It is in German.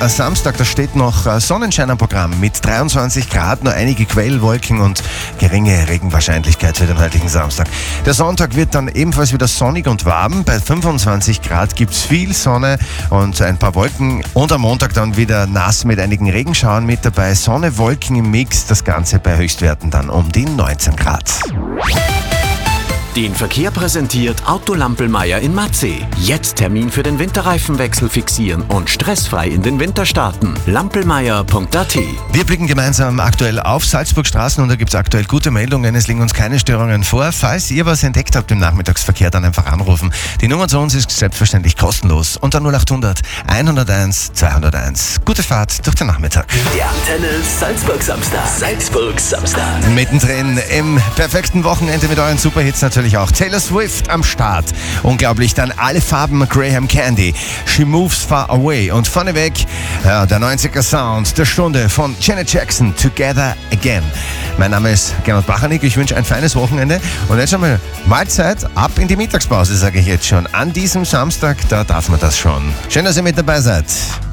Samstag, da steht noch Sonnenschein am Programm mit 23 Grad, nur einige Quellwolken und geringe Regenwahrscheinlichkeit für den heutigen Samstag. Der Sonntag wird dann ebenfalls wieder sonnig und warm. Bei 25 Grad gibt es viel Sonne und ein paar Wolken. Und am Montag dann wieder nass mit einigen Regenschauern mit dabei. Sonne, Wolken im Mix, das Ganze bei Höchstwerten dann um die 19 Grad. Den Verkehr präsentiert Auto Lampelmeier in Matzeh. Jetzt Termin für den Winterreifenwechsel fixieren und stressfrei in den Winter starten. Lampelmeier.at. Wir blicken gemeinsam aktuell auf Salzburgstraßen und da gibt es aktuell gute Meldungen. Es liegen uns keine Störungen vor. Falls ihr was entdeckt habt im Nachmittagsverkehr, dann einfach anrufen. Die Nummer zu uns ist selbstverständlich kostenlos. Unter 0800 101 201. Gute Fahrt durch den Nachmittag. Der Antenne Salzburg Samstag. Salzburg Samstag. Mittendrin im perfekten Wochenende mit euren Superhits natürlich auch. Taylor Swift am Start. Unglaublich, dann alle Farben Graham Candy. She Moves Far Away. Und vorneweg der 90er Sound der Stunde von Janet Jackson, Together Again. Mein Name ist Gernot Bachanik. Ich wünsche ein feines Wochenende. Und jetzt schon mal Mahlzeit ab in die Mittagspause, sage ich jetzt schon. An diesem Samstag, da darf man das schon. Schön, dass ihr mit dabei seid.